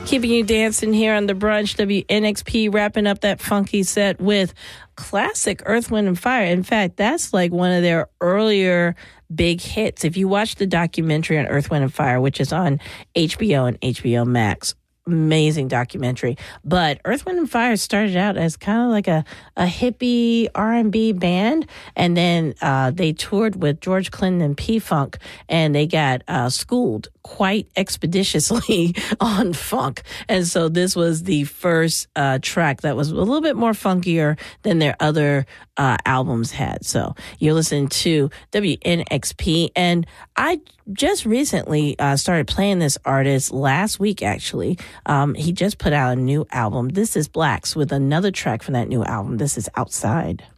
Keeping you dancing here on The Brunch. WNXP wrapping up that funky set with classic Earth, Wind, and Fire. In fact, that's like one of their earlier big hits. If you watch the documentary on Earth, Wind, and Fire, which is on HBO and HBO Max, amazing documentary. But Earth, Wind, and Fire started out as kind of like a hippie R&B band, and then they toured with George Clinton and P-Funk, and they got schooled quite expeditiously on funk. And so this was the first track that was a little bit more funkier than their other albums had. So you're listening to WNXP, and I just recently started playing this artist last week, actually. He just put out a new album. This is Blacks with another track from that new album. This is Outside.